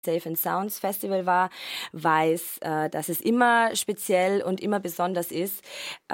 Safe and Sounds Festival war, weiß, dass es immer speziell und immer besonders ist.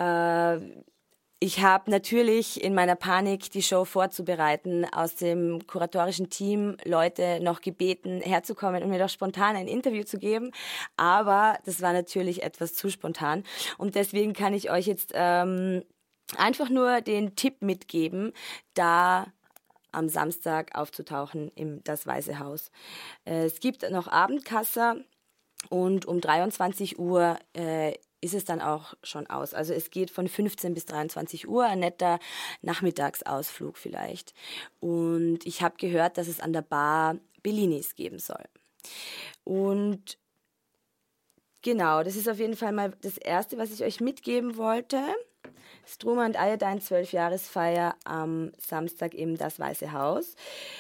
Ich habe natürlich in meiner Panik, die Show vorzubereiten, aus dem kuratorischen Team Leute noch gebeten, herzukommen und mir doch spontan ein Interview zu geben. Aber das war natürlich etwas zu spontan. Und deswegen kann ich euch jetzt einfach nur den Tipp mitgeben, da am Samstag aufzutauchen im Das Weiße Haus. Es gibt noch Abendkasse und um 23 Uhr ist es dann auch schon aus. Also es geht von 15 bis 23 Uhr, ein netter Nachmittagsausflug vielleicht. Und ich habe gehört, dass es an der Bar Bellinis geben soll. Und genau, das ist auf jeden Fall mal das Erste, was ich euch mitgeben wollte. Stromae und Iodine 12-Jahresfeier am Samstag im Das Weiße Haus.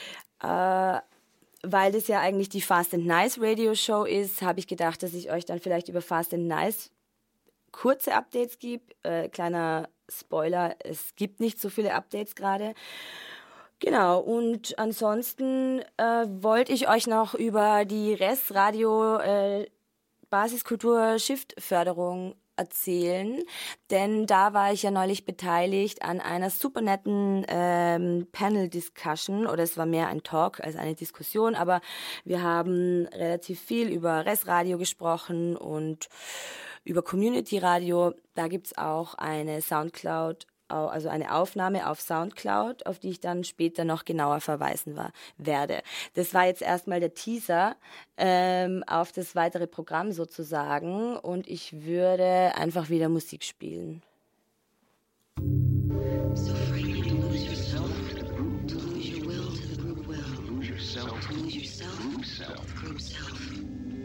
Weil das ja eigentlich die Fast and Nice Radio Show ist, habe ich gedacht, dass ich euch dann vielleicht über Fast and Nice kurze Updates gebe. Kleiner Spoiler, es gibt nicht so viele Updates gerade. Genau, und ansonsten wollte ich euch noch über die Res Radio Basiskultur Shift Förderung erzählen, denn da war ich ja neulich beteiligt an einer super netten Panel-Discussion, oder es war mehr ein Talk als eine Diskussion, aber wir haben relativ viel über Res-Radio gesprochen und über Community-Radio. Da gibt's auch eine Soundcloud, also eine Aufnahme auf Soundcloud, auf die ich dann später noch genauer verweisen werde. Das war jetzt erstmal der Teaser auf das weitere Programm sozusagen und ich würde einfach wieder Musik spielen. So free to lose yourself, to lose your will to the group will, to lose yourself, group self.